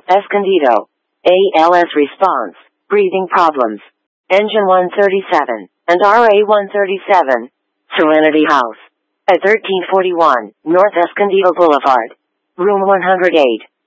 Escondido. ALS response, breathing problems. Engine 137, and RA 137. Serenity House. At 1341, North Escondido Boulevard. Room 108.